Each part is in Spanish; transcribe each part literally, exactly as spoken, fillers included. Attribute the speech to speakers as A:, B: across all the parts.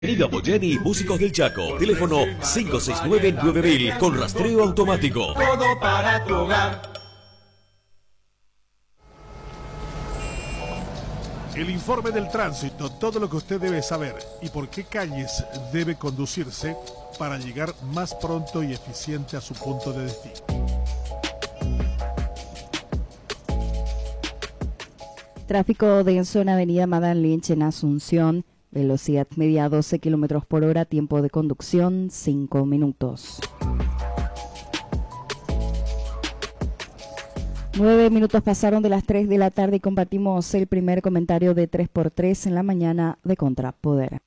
A: Avenida Boyeni, Músicos del Chaco. Teléfono cinco seis nueve nueve mil con rastreo automático.
B: Todo para tu hogar.
C: El informe del tránsito, todo lo que usted debe saber y por qué calles debe conducirse para llegar más pronto y eficiente a su punto de destino.
D: Tráfico denso en Avenida Madame Lynch en Asunción. Velocidad media doce kilómetros por hora. Tiempo de conducción cinco minutos. Nueve minutos pasaron de las tres de la tarde y compartimos el primer comentario de tres por tres en la mañana de Contrapoder.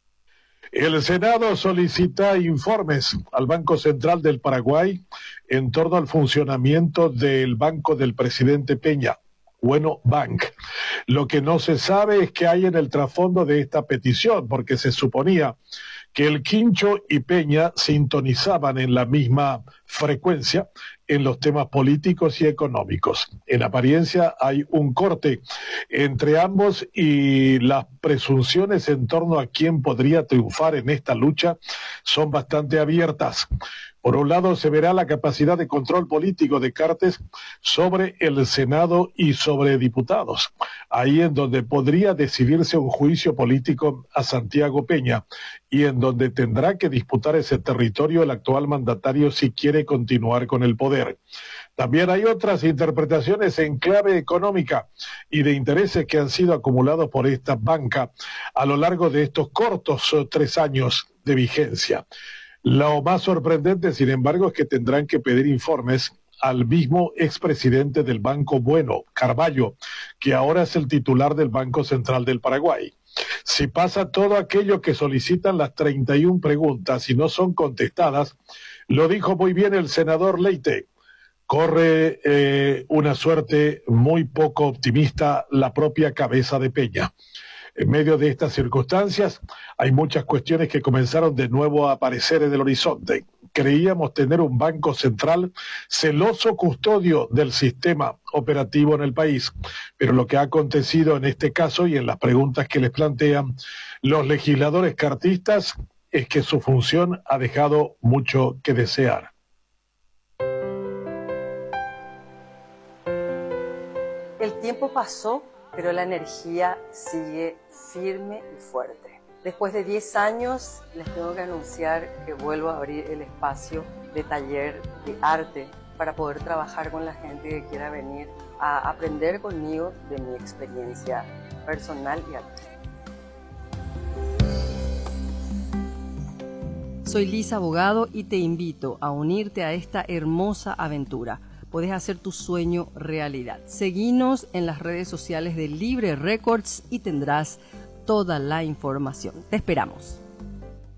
C: El Senado solicita informes al Banco Central del Paraguay en torno al funcionamiento del banco del presidente Peña, Bueno Bank. Lo que no se sabe es qué hay en el trasfondo de esta petición, porque se suponía que el Quincho y Peña sintonizaban en la misma frecuencia en los temas políticos y económicos. En apariencia hay un corte entre ambos y las presunciones en torno a quién podría triunfar en esta lucha son bastante abiertas. Por un lado, se verá la capacidad de control político de Cartes sobre el Senado y sobre diputados. Ahí en donde podría decidirse un juicio político a Santiago Peña y en donde tendrá que disputar ese territorio el actual mandatario si quiere continuar con el poder. También hay otras interpretaciones en clave económica y de intereses que han sido acumulados por esta banca a lo largo de estos cortos tres años de vigencia. Lo más sorprendente, sin embargo, es que tendrán que pedir informes al mismo expresidente del Banco Bueno, Carballo, que ahora es el titular del Banco Central del Paraguay. Si pasa todo aquello que solicitan las treinta y una preguntas y no son contestadas, lo dijo muy bien el senador Leite, corre eh, una suerte muy poco optimista la propia cabeza de Peña. En medio de estas circunstancias, hay muchas cuestiones que comenzaron de nuevo a aparecer en el horizonte. Creíamos tener un banco central celoso custodio del sistema operativo en el país, pero lo que ha acontecido en este caso y en las preguntas que les plantean los legisladores cartistas es que su función ha dejado mucho que desear.
E: El tiempo pasó, pero la energía sigue firme y fuerte. Después de diez años, les tengo que anunciar que vuelvo a abrir el espacio de taller de arte para poder trabajar con la gente que quiera venir a aprender conmigo de mi experiencia personal y artística. Soy Lisa Abogado y te invito a unirte a esta hermosa aventura. Puedes hacer tu sueño realidad. Seguinos en las redes sociales de Libre Records y tendrás toda la información. Te esperamos.